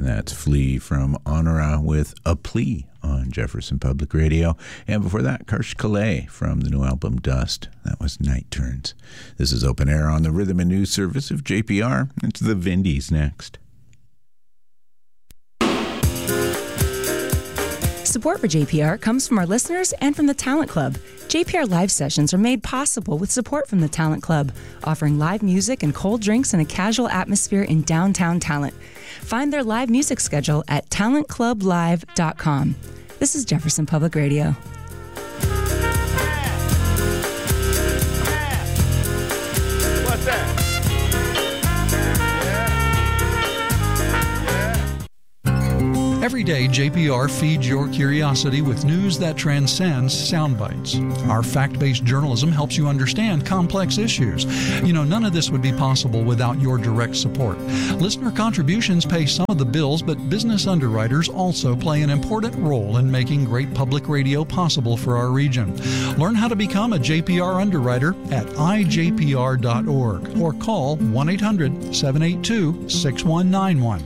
that's Flea from Honora with A Plea on Jefferson Public Radio. And before that, Karsh Calais from the new album Dust. That was Night Turns. This is Open Air on the Rhythm and News Service of JPR. It's the Vindies next. Support for JPR comes from our listeners and from the Talent Club. JPR live sessions are made possible with support from the Talent Club, offering live music and cold drinks in a casual atmosphere in downtown Talent. Find their live music schedule at talentclublive.com. This is Jefferson Public Radio. What's that? Every day, JPR feeds your curiosity with news that transcends sound bites. Our fact-based journalism helps you understand complex issues. You know, none of this would be possible without your direct support. Listener contributions pay some of the bills, but business underwriters also play an important role in making great public radio possible for our region. Learn how to become a JPR underwriter at ijpr.org or call 1-800-782-6191.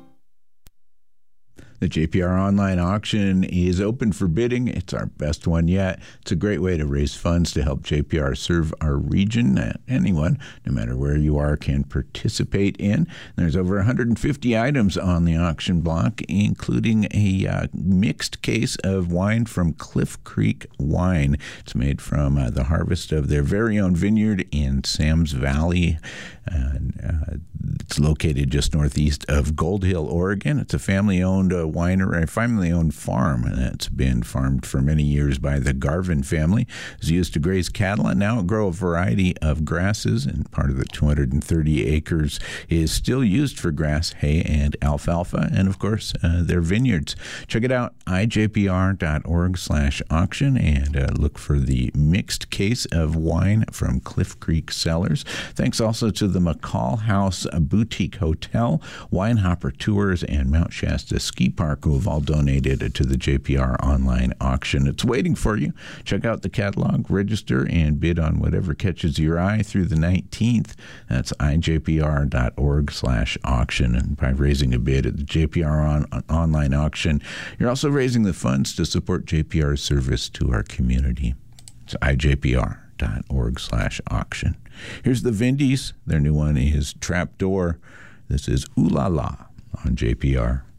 The JPR online auction is open for bidding. It's our best one yet. It's a great way to raise funds to help JPR serve our region. Anyone, no matter where you are, can participate in. There's over 150 items on the auction block, including a mixed case of wine from Cliff Creek Wine. It's made from the harvest of their very own vineyard in Sam's Valley. It's located just northeast of Gold Hill, Oregon. It's a family-owned winery, a family-owned farm that's been farmed for many years by the Garvin family. It's used to graze cattle and now grow a variety of grasses, and part of the 230 acres is still used for grass, hay, and alfalfa, and of course, their vineyards. Check it out, ijpr.org/auction, and look for the mixed case of wine from Cliff Creek Cellars. Thanks also to the McCall House Boutique Hotel, Winehopper Tours, and Mount Shasta Ski Park, who have all donated to the JPR online auction. It's waiting for you. Check out the catalog, register, and bid on whatever catches your eye through the 19th. That's ijpr.org/auction. And by raising a bid at the JPR online auction, you're also raising the funds to support JPR's service to our community. It's ijpr.org/auction. Here's the Vindies. Their new one is Trapdoor. This is Ooh La La on JPR.